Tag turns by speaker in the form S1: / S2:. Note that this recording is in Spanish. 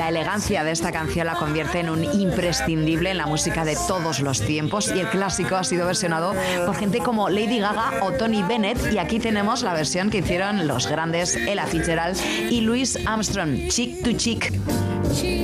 S1: elegancia de esta canción la convierte en un imprescindible en la música de todos los tiempos, y el clásico ha sido versionado por gente como Lady Gaga o Tony Bennett, y aquí tenemos la versión que hicieron los grandes Ella Fitzgerald y Louis Armstrong, Cheek to Cheek.